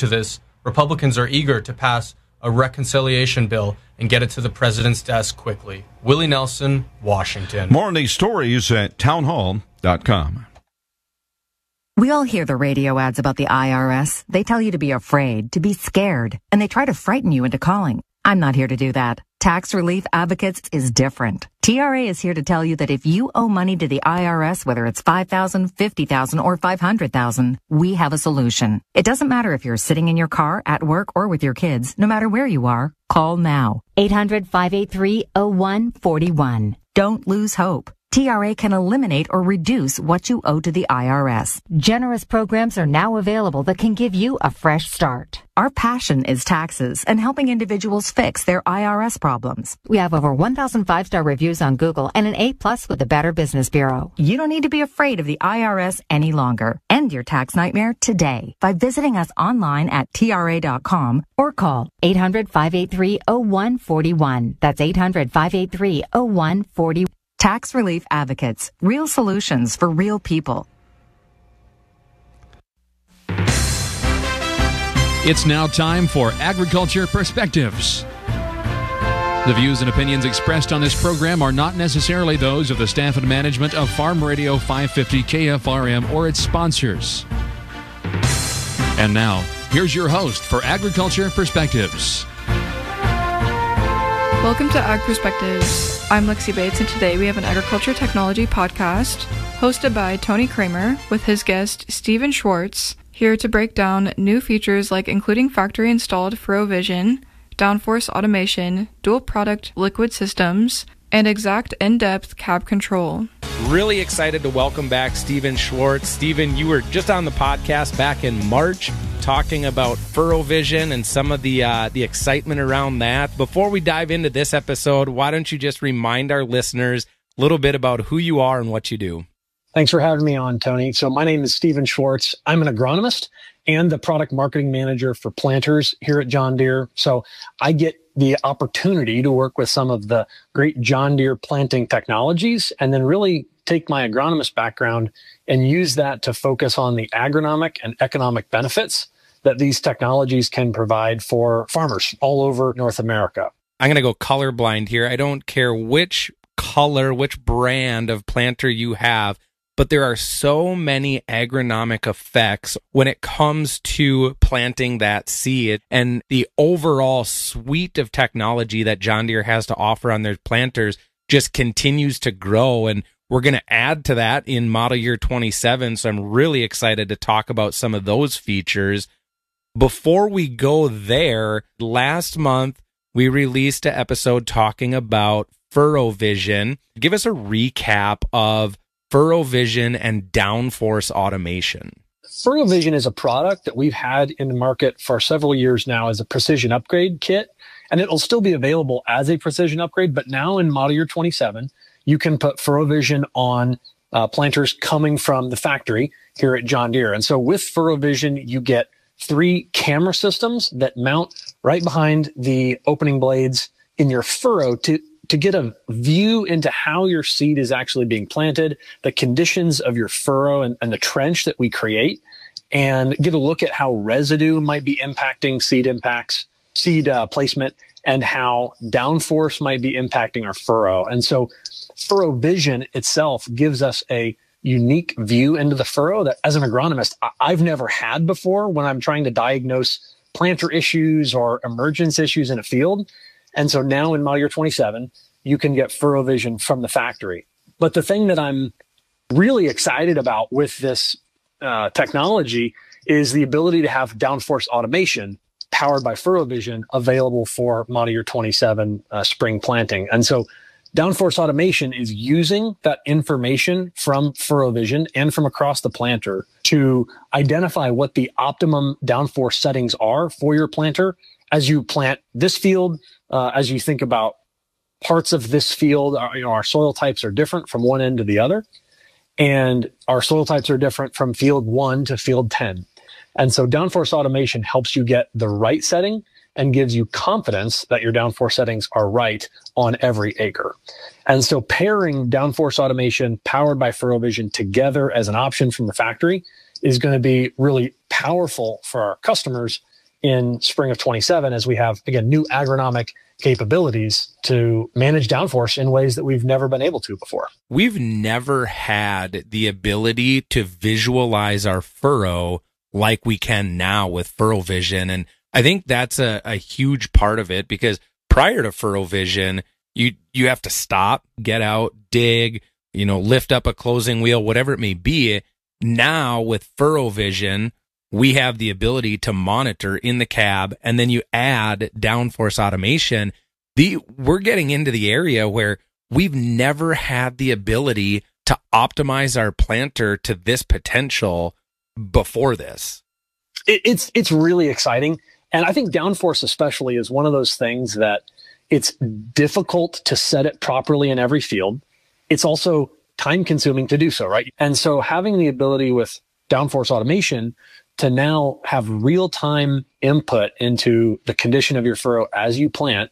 to this, Republicans are eager to pass a reconciliation bill and get it to the president's desk quickly. Willie Nelson, Washington. More on these stories at townhall.com. We all hear the radio ads about the IRS. They tell you to be afraid, to be scared, and they try to frighten you into calling. I'm not here to do that. Tax Relief Advocates is different. TRA is here to tell you that if you owe money to the IRS, whether it's $5,000, $50,000, or $500,000, we have a solution. It doesn't matter if you're sitting in your car, at work, or with your kids. No matter where you are, call now. 800-583-0141. Don't lose hope. TRA can eliminate or reduce what you owe to the IRS. Generous programs are now available that can give you a fresh start. Our passion is taxes and helping individuals fix their IRS problems. We have over 1,000 5-star reviews on Google and an A+ with the Better Business Bureau. You don't need to be afraid of the IRS any longer. End your tax nightmare today by visiting us online at TRA.com or call 800-583-0141. That's 800-583-0141. Tax Relief Advocates. Real solutions for real people. It's now time for Agriculture Perspectives. The views and opinions expressed on this program are not necessarily those of the staff and management of Farm Radio 550 KFRM or its sponsors. And now, here's your host for Agriculture Perspectives. Welcome to Ag Perspectives. I'm Lexi Bates, and today we have an agriculture technology podcast hosted by Tony Kramer with his guest Stephen Schwartz, here to break down new features like including factory-installed Furrow Vision, downforce automation, dual product liquid systems, and exact in-depth cab control. Really excited to welcome back Stephen Schwartz. Stephen, you were just on the podcast back in March talking about Furrow Vision and some of the excitement around that. Before we dive into this episode, why don't you just remind our listeners a little bit about who you are and what you do? Thanks for having me on, Tony. So my name is Stephen Schwartz. I'm an agronomist and the product marketing manager for planters here at John Deere. So I get the opportunity to work with some of the great John Deere planting technologies and then really take my agronomist background and use that to focus on the agronomic and economic benefits that these technologies can provide for farmers all over North America. I'm going to go colorblind here. I don't care which color, which brand of planter you have, but there are so many agronomic effects when it comes to planting that seed, and the overall suite of technology that John Deere has to offer on their planters just continues to grow. And we're going to add to that in model year 27. So I'm really excited to talk about some of those features. Before we go there, last month we released an episode talking about Furrow Vision. Give us a recap of Furrow Vision and downforce automation. Furrow Vision is a product that we've had in the market for several years now as a precision upgrade kit, and it'll still be available as a precision upgrade, but now in model year 27, you can put Furrow Vision on planters coming from the factory here at John Deere. And so with Furrow Vision, you get 3 camera systems that mount right behind the opening blades in your furrow to get a view into how your seed is actually being planted, the conditions of your furrow and the trench that we create, and get a look at how residue might be impacting seed placement, and how downforce might be impacting our furrow. And so Furrow Vision itself gives us a unique view into the furrow that, as an agronomist, I've never had before when I'm trying to diagnose planter issues or emergence issues in a field. And so now in model year 27, you can get Furrow Vision from the factory. But the thing that I'm really excited about with this technology is the ability to have downforce automation powered by Furrow Vision available for model year 27 spring planting. And so downforce automation is using that information from Furrow Vision and from across the planter to identify what the optimum downforce settings are for your planter as you plant this field. As you think about parts of this field, our soil types are different from one end to the other, and our soil types are different from field 1 to field 10. And so downforce automation helps you get the right setting and gives you confidence that your downforce settings are right on every acre. And so pairing downforce automation powered by Furrow Vision together as an option from the factory is going to be really powerful for our customers in spring of 27 as we have, again, new agronomic capabilities to manage downforce in ways that we've never been able to before. We've never had the ability to visualize our furrow like we can now with Furrow Vision. And I think that's a huge part of it, because prior to Furrow Vision, you have to stop, get out, dig, lift up a closing wheel, whatever it may be. Now with Furrow Vision, we have the ability to monitor in the cab, and then you add downforce automation. We're getting into the area where we've never had the ability to optimize our planter to this potential before this. It's really exciting. And I think downforce especially is one of those things that it's difficult to set it properly in every field. It's also time consuming to do so, right? And so having the ability with downforce automation to now have real-time input into the condition of your furrow as you plant,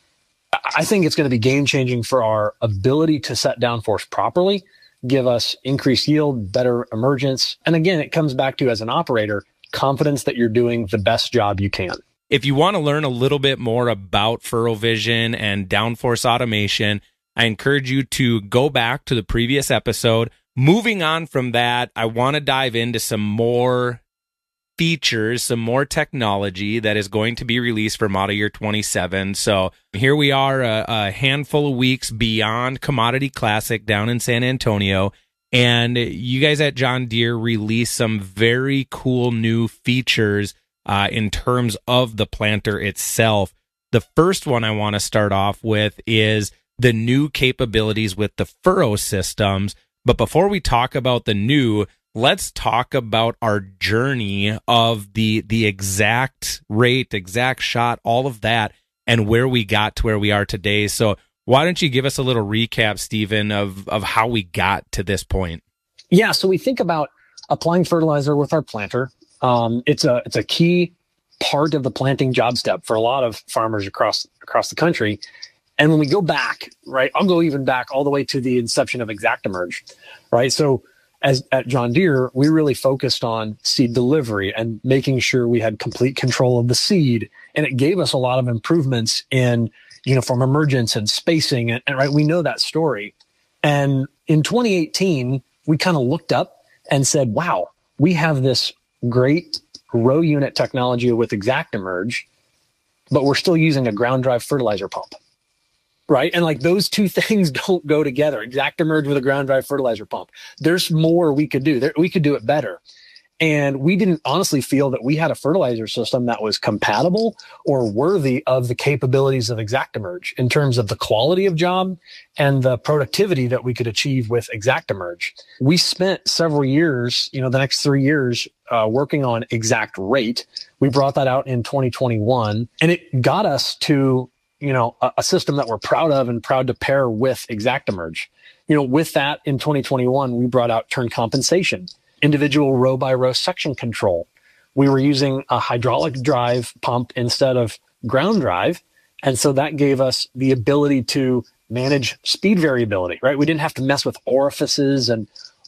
I think it's going to be game-changing for our ability to set downforce properly, give us increased yield, better emergence. And again, it comes back to, as an operator, confidence that you're doing the best job you can. If you want to learn a little bit more about Furrow Vision and downforce automation, I encourage you to go back to the previous episode. Moving on from that, I want to dive into some more features, some more technology that is going to be released for model year 27. So here we are, a handful of weeks beyond Commodity Classic down in San Antonio, and you guys at John Deere released some very cool new features in terms of the planter itself. The first one I want to start off with is the new capabilities with the furrow systems. But before we talk about the new, let's talk about our journey of the exact rate, exact shot, all of that, and where we got to where we are today. So why don't you give us a little recap, Stephen, of how we got to this point? Yeah, so we think about applying fertilizer with our planter. It's a key part of the planting job step for a lot of farmers across the country. And when we go back, right, I'll go even back all the way to the inception of ExactEmerge, right? So at John Deere, we really focused on seed delivery and making sure we had complete control of the seed. And it gave us a lot of improvements in uniform emergence and spacing. And right, we know that story. And in 2018, we kind of looked up and said, wow, we have this great row unit technology with ExactEmerge, but we're still using a ground drive fertilizer pump. Right. And like those two things don't go together. ExactEmerge with a ground drive fertilizer pump. There's more we could do. We could do it better. And we didn't honestly feel that we had a fertilizer system that was compatible or worthy of the capabilities of ExactEmerge in terms of the quality of job and the productivity that we could achieve with ExactEmerge. We spent several years, the next 3 years, working on ExactRate. We brought that out in 2021, and it got us to a system that we're proud of and proud to pair with ExactEmerge. With that, in 2021, we brought out turn compensation, individual row by row section control. We were using a hydraulic drive pump instead of ground drive. And so that gave us the ability to manage speed variability, right? We didn't have to mess with orifices and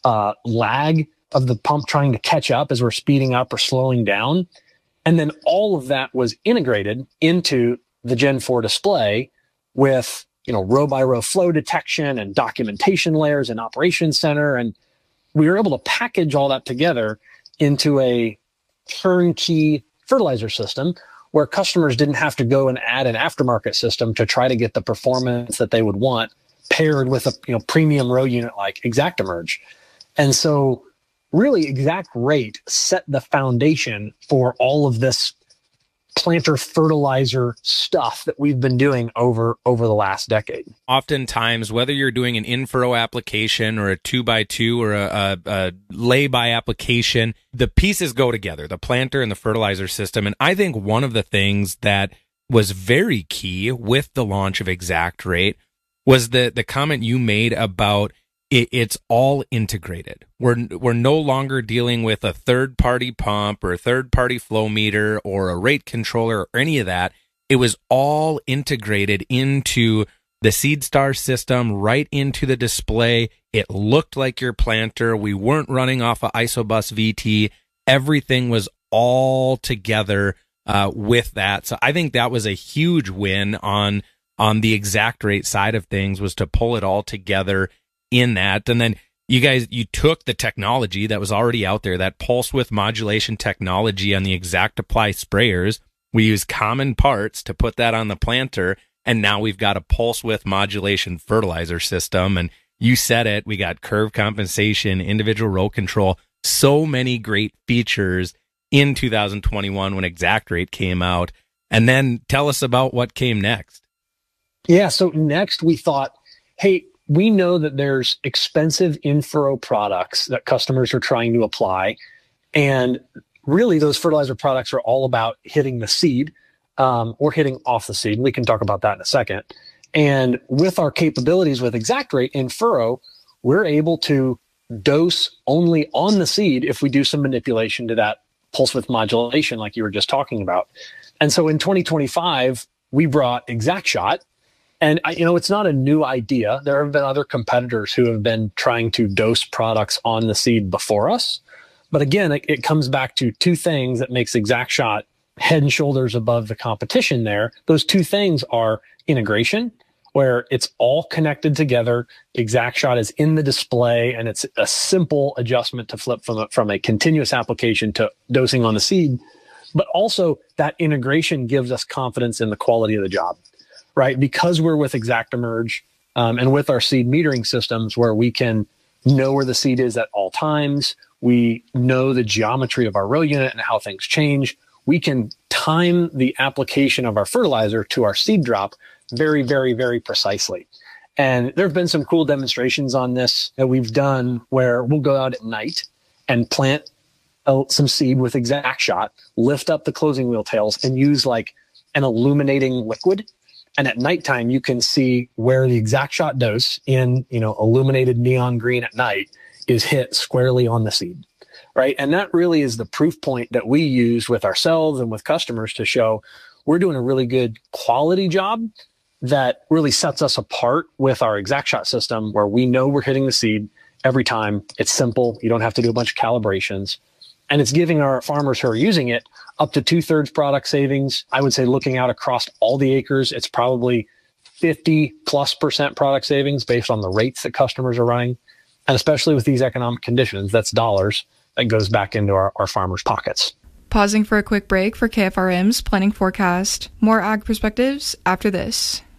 lag of the pump trying to catch up as we're speeding up or slowing down. And then all of that was integrated into the Gen 4 display with, row by row flow detection and documentation layers and operations center. And we were able to package all that together into a turnkey fertilizer system where customers didn't have to go and add an aftermarket system to try to get the performance that they would want paired with a premium row unit like ExactEmerge. And so really ExactRate set the foundation for all of this planter fertilizer stuff that we've been doing over the last decade. Oftentimes, whether you're doing an in-furrow application or a 2x2 or a lay-by application, the pieces go together, the planter and the fertilizer system. And I think one of the things that was very key with the launch of ExactRate was the comment you made about it's all integrated. We're no longer dealing with a third-party pump or a third-party flow meter or a rate controller or any of that. It was all integrated into the SeedStar system right into the display. It looked like your planter. We weren't running off of Isobus VT. Everything was all together with that. So I think that was a huge win on the ExactRate side of things, was to pull it all together in that. And then you took the technology that was already out there, that pulse width modulation technology on the ExactApply sprayers. We use common parts to put that on the planter, and now we've got a pulse width modulation fertilizer system. And you said it, we got curve compensation, individual row control, so many great features in 2021 when ExactRate came out. And then tell us about what came next. Yeah, so next we thought, hey, we know that there's expensive in-furrow products that customers are trying to apply. And really, those fertilizer products are all about hitting the seed or hitting off the seed. We can talk about that in a second. And with our capabilities with ExactRate in furrow, we're able to dose only on the seed if we do some manipulation to that pulse width modulation like you were just talking about. And so in 2025, we brought ExactShot. And it's not a new idea. There have been other competitors who have been trying to dose products on the seed before us. But again, it comes back to two things that makes ExactShot head and shoulders above the competition there. Those two things are integration, where it's all connected together. ExactShot is in the display, and it's a simple adjustment to flip from a continuous application to dosing on the seed. But also that integration gives us confidence in the quality of the job. Right? Because we're with ExactEmerge and with our seed metering systems, where we can know where the seed is at all times, we know the geometry of our row unit and how things change. We can time the application of our fertilizer to our seed drop very, very, very precisely. And there have been some cool demonstrations on this that we've done where we'll go out at night and plant some seed with ExactShot, lift up the closing wheel tails, and use like an illuminating liquid. And at nighttime, you can see where the ExactShot dose in, illuminated neon green at night is hit squarely on the seed, right? And that really is the proof point that we use with ourselves and with customers to show we're doing a really good quality job that really sets us apart with our ExactShot system, where we know we're hitting the seed every time. It's simple. You don't have to do a bunch of calibrations. And it's giving our farmers who are using it up to 2/3 product savings. I would say, looking out across all the acres, it's probably 50+% product savings based on the rates that customers are running. And especially with these economic conditions, that's dollars that goes back into our farmers' pockets. Pausing for a quick break for KFRM's planning forecast. More ag perspectives after this.